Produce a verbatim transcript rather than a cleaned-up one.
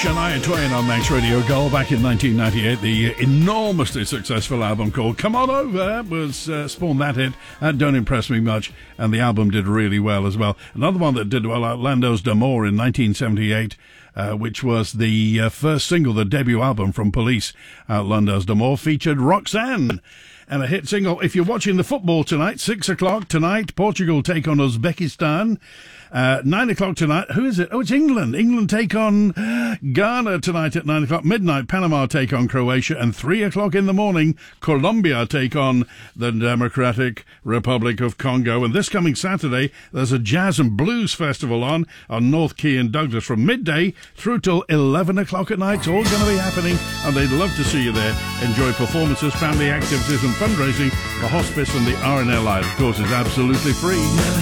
Shania Twain on Manx Radio Gold back in nineteen ninety-eight. The enormously successful album called Come On Over was uh, spawned that hit. That don't impress me much, and the album did really well as well. Another one that did well, Outlandos d'Amour in nineteen seventy-eight, uh, which was the uh, first single, the debut album from Police. Outlandos d'Amour featured Roxanne. And a hit single, if you're watching the football tonight, six o'clock tonight, Portugal take on Uzbekistan. Uh, nine o'clock tonight, who is it? Oh, it's England. England take on Ghana tonight at nine o'clock. Midnight, Panama take on Croatia. And three o'clock in the morning, Colombia take on the Democratic Republic of Congo. And this coming Saturday, there's a jazz and blues festival on, on North Quay in Douglas from midday through till eleven o'clock at night. It's all going to be happening, and they'd love to see you there. Enjoy performances, family activities and fundraising. The hospice and the R N L Live, of course, is absolutely free.